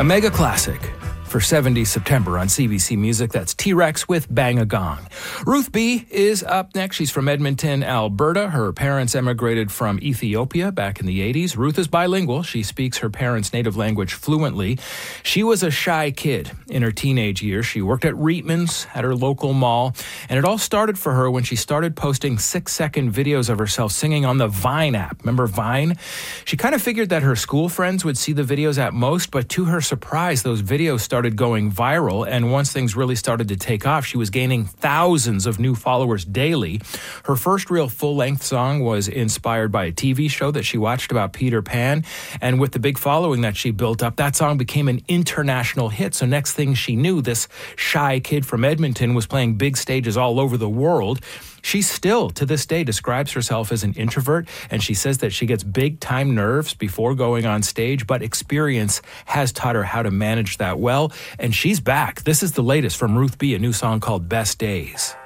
A mega classic for 70 September on CBC Music. That's T-Rex with Bang a Gong. Ruth B. is up next. She's from Edmonton, Alberta. Her parents emigrated from Ethiopia back in the 80s. Ruth is bilingual. She speaks her parents' native language fluently. She was a shy kid in her teenage years. She worked at Reitman's at her local mall, and it all started for her when she started posting 6-second videos of herself singing on the Vine app. Remember Vine? She kind of figured that her school friends would see the videos at most, but to her surprise, those videos started going viral, and once things really started to take off, she was gaining thousands of new followers daily. Her first real full-length song was inspired by a TV show that she watched about Peter Pan, and with the big following that she built up, that song became an international hit. So next thing she knew, this shy kid from Edmonton was playing big stages all over the world. She still, to this day, describes herself as an introvert, and she says that she gets big-time nerves before going on stage, but experience has taught her how to manage that well, and she's back. This is the latest from Ruth B., a new song called Best Days.